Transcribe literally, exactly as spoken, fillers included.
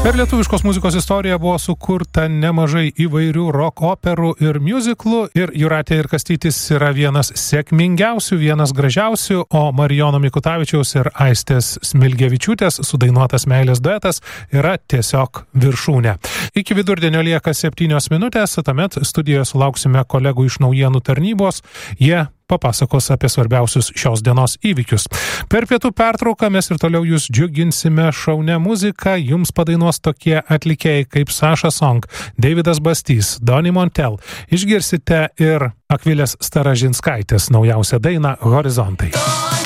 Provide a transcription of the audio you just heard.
Per lietuviškos muzikos istoriją buvo sukurta nemažai įvairių rock operų ir musicalų, ir Jūratė ir Kastytis yra vienas sėkmingiausių, vienas gražiausių, o Marijono Mikutavičiaus ir Aistės Smilgevičiūtės sudainuotas meilės duetas yra tiesiog viršūnė. Iki vidurdienio lieka septynios minutės, tuomet studijoje sulauksime kolegų iš naujienų tarnybos, jie papasakos apie svarbiausius šios dienos įvykius. Per pietų pertrauką mes ir toliau jūs džiuginsime šaunia muziką, jums padainuos tokie atlikėjai kaip Sasha Song, Davidas Bastys, Donny Montel. Išgirsite ir Akvilės Staražinskaitės naujausią dainą Horizontai.